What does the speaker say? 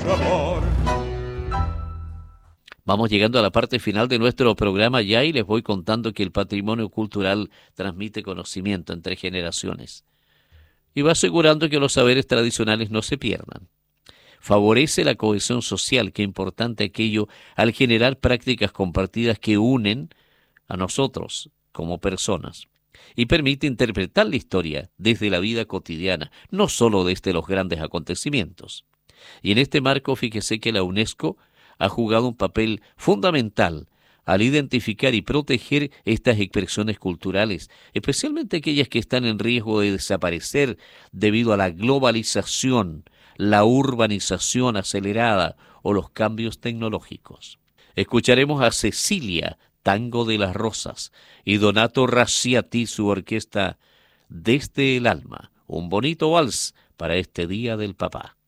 mucho amor. Vamos llegando a la parte final de nuestro programa ya y les voy contando que el patrimonio cultural transmite conocimiento entre generaciones y va asegurando que los saberes tradicionales no se pierdan. Favorece la cohesión social, que es importante aquello al generar prácticas compartidas que unen a nosotros como personas y permite interpretar la historia desde la vida cotidiana, no solo desde los grandes acontecimientos. Y en este marco, fíjese que la UNESCO ha jugado un papel fundamental al identificar y proteger estas expresiones culturales, especialmente aquellas que están en riesgo de desaparecer debido a la globalización, la urbanización acelerada o los cambios tecnológicos. Escucharemos a Cecilia, Tango de las Rosas, y Donato Rasciati, su orquesta Desde el Alma, un bonito vals para este Día del Papá.